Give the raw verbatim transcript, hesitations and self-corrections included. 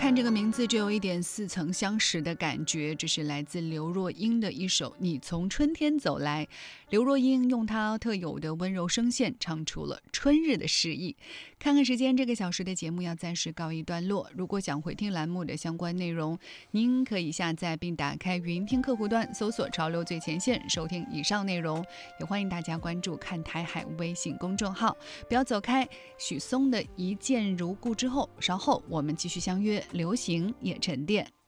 看这个名字就有一点似曾相识的感觉，这是来自刘若英的一首《你从春天走来》。刘若英用她特有的温柔声线唱出了春日的诗意。看看时间，这个小时的节目要暂时告一段落。如果想回听栏目的相关内容，您可以下载并打开云听客户端，搜索潮流最前线，收听以上内容。也欢迎大家关注看台海微信公众号。不要走开，许嵩的一见如故之后，稍后我们继续相约流行也沉淀。